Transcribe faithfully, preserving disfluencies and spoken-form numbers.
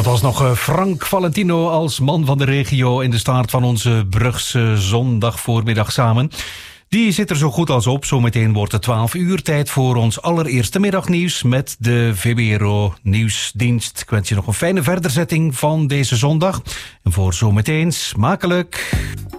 Dat was nog Frank Valentino als man van de regio in de start van onze Brugse zondagvoormiddag samen. Die zit er zo goed als op. Zometeen wordt het twaalf uur, tijd voor ons allereerste middagnieuws met de V B R O Nieuwsdienst. Ik wens je nog een fijne verderzetting van deze zondag. En voor zometeen smakelijk.